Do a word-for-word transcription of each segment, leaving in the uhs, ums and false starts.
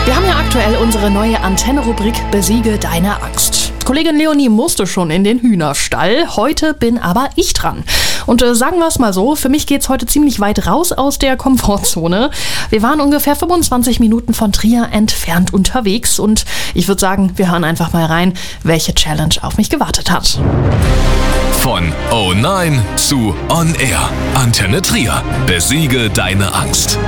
Wir haben ja aktuell unsere neue Antenne-Rubrik Besiege deine Angst. Kollegin Leonie musste schon in den Hühnerstall, heute bin aber ich dran. Und äh, sagen wir es mal so, für mich geht's heute ziemlich weit raus aus der Komfortzone. Wir waren ungefähr fünfundzwanzig Minuten von Trier entfernt unterwegs und ich würde sagen, wir hören einfach mal rein, welche Challenge auf mich gewartet hat. Von Oh nein zu On Air. Antenne Trier. Besiege deine Angst.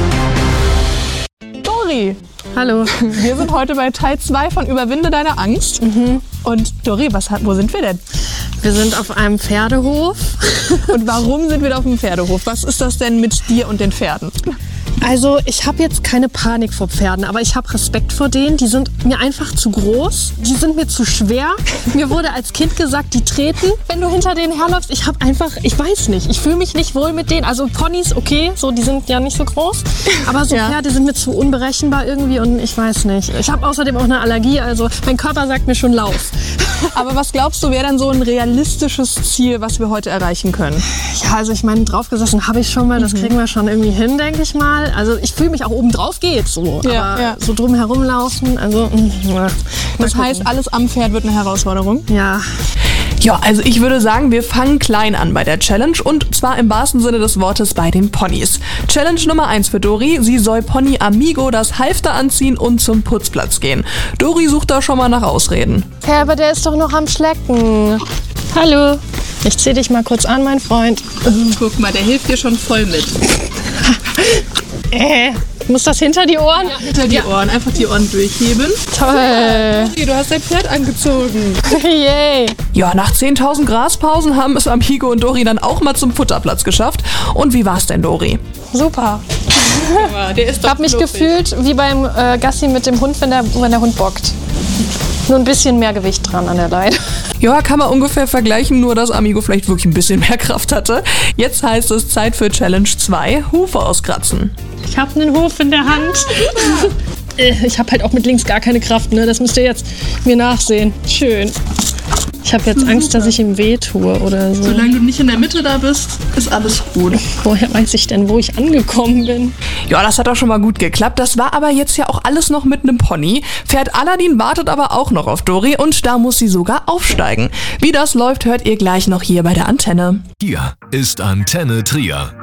Dori, Hallo. wir sind heute bei Teil zwei von Überwinde deine Angst. Mhm. Und Dori, was, hat- wo sind wir denn? Wir sind auf einem Pferdehof. Und warum sind wir da auf dem Pferdehof? Was ist das denn mit dir und den Pferden? Also ich habe jetzt keine Panik vor Pferden, aber ich habe Respekt vor denen. Die sind mir einfach zu groß, die sind mir zu schwer. Mir wurde als Kind gesagt, die treten, wenn du hinter denen herläufst. Ich habe einfach, ich weiß nicht, ich fühle mich nicht wohl mit denen. Also Ponys, okay, so die sind ja nicht so groß, aber so Ja. Pferde sind mir zu unberechenbar irgendwie und ich weiß nicht. Ich habe außerdem auch eine Allergie, also mein Körper sagt mir schon Lauf. Aber was glaubst du, wäre dann so ein realistisches Ziel, was wir heute erreichen können? Ja, also ich meine, draufgesessen habe ich schon mal, das kriegen wir schon irgendwie hin, denke ich mal. Also ich fühle mich auch oben drauf geht so, Ja, aber ja. so drum herum laufen, also mm, ja. Das heißt, alles am Pferd wird eine Herausforderung. Ja, Ja, also ich würde sagen, wir fangen klein an bei der Challenge und zwar im wahrsten Sinne des Wortes bei den Ponys. Challenge Nummer eins für Dori, sie soll Pony Amigo das Halfter anziehen und zum Putzplatz gehen. Dori sucht da schon mal nach Ausreden. Hä, aber der ist doch noch am Schlecken. Hallo. Ich zieh dich mal kurz an, mein Freund. Guck mal, der hilft dir schon voll mit. Äh, muss das hinter die Ohren? Hinter die Ohren, einfach die Ohren durchheben. Toll. Okay, du hast dein Pferd angezogen. Yay. Ja, nach zehntausend Graspausen haben es Amigo und Dori dann auch mal zum Futterplatz geschafft. Und wie war's denn, Dori? Super. Der ist Ich habe mich gefühlt wie beim äh, Gassi mit dem Hund, wenn der, wenn der Hund bockt. Nur ein bisschen mehr Gewicht dran an der Leine. Ja, kann man ungefähr vergleichen, nur dass Amigo vielleicht wirklich ein bisschen mehr Kraft hatte. Jetzt heißt es Zeit für Challenge zwei, Hufe auskratzen. Ich habe einen Hof in der Hand. Äh, Ich habe halt auch mit links gar keine Kraft, ne? Das müsst ihr jetzt mir nachsehen. Schön. Ich habe jetzt Angst, dass ich ihm weh tue oder so. Solange du nicht in der Mitte da bist, ist alles gut. Woher weiß ich denn, wo ich angekommen bin? Ja, das hat doch schon mal gut geklappt. Das war aber jetzt ja auch alles noch mit einem Pony. Pferd Aladdin wartet aber auch noch auf Dori und da muss sie sogar aufsteigen. Wie das läuft, hört ihr gleich noch hier bei der Antenne. Hier ist Antenne Trier.